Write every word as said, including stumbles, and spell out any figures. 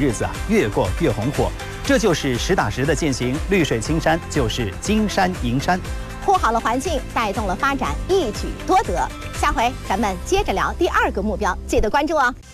日子啊越过越红火。这就是实打实的践行绿水青山就是金山银山。 护好了环境，带动了发展，一举多得。下回咱们接着聊第二个目标，记得关注哦。